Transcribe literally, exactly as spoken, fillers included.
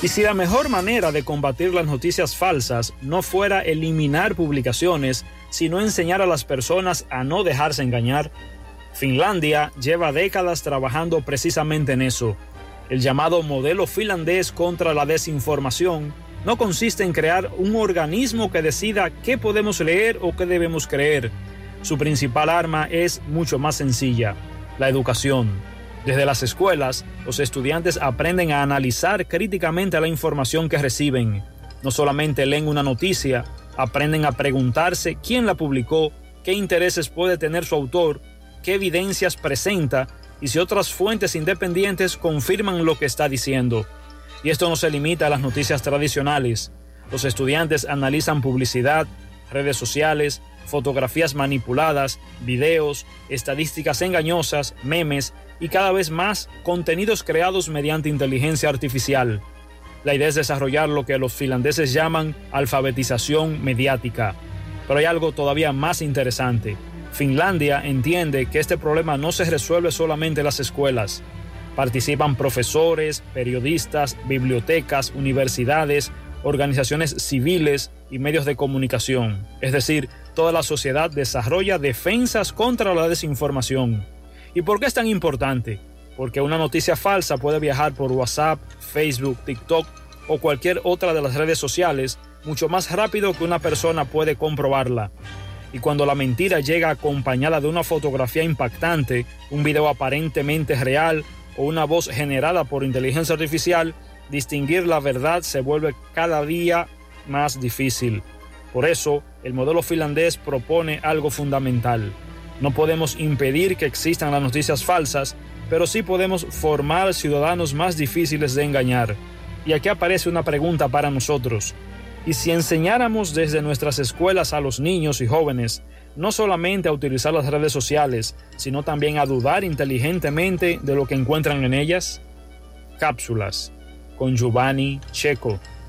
Y si la mejor manera de combatir las noticias falsas no fuera eliminar publicaciones, sino enseñar a las personas a no dejarse engañar, Finlandia lleva décadas trabajando precisamente en eso. El llamado modelo finlandés contra la desinformación no consiste en crear un organismo que decida qué podemos leer o qué debemos creer. Su principal arma es mucho más sencilla: la educación. Desde las escuelas, los estudiantes aprenden a analizar críticamente la información que reciben. No solamente leen una noticia, aprenden a preguntarse quién la publicó, qué intereses puede tener su autor, qué evidencias presenta y si otras fuentes independientes confirman lo que está diciendo. Y esto no se limita a las noticias tradicionales. Los estudiantes analizan publicidad, redes sociales, fotografías manipuladas, videos, estadísticas engañosas, memes y cada vez más contenidos creados mediante inteligencia artificial. La idea es desarrollar lo que los finlandeses llaman alfabetización mediática. Pero hay algo todavía más interesante. Finlandia entiende que este problema no se resuelve solamente en las escuelas. Participan profesores, periodistas, bibliotecas, universidades, organizaciones civiles y medios de comunicación. Es decir, toda la sociedad desarrolla defensas contra la desinformación. ¿Y por qué es tan importante? Porque una noticia falsa puede viajar por WhatsApp, Facebook, TikTok o cualquier otra de las redes sociales mucho más rápido que una persona puede comprobarla. Y cuando la mentira llega acompañada de una fotografía impactante, un video aparentemente real o una voz generada por inteligencia artificial, distinguir la verdad se vuelve cada día más difícil. Por eso, el modelo finlandés propone algo fundamental. No podemos impedir que existan las noticias falsas, pero sí podemos formar ciudadanos más difíciles de engañar. Y aquí aparece una pregunta para nosotros. ¿Y si enseñáramos desde nuestras escuelas a los niños y jóvenes no solamente a utilizar las redes sociales, sino también a dudar inteligentemente de lo que encuentran en ellas? Cápsulas con Giovanni Checo.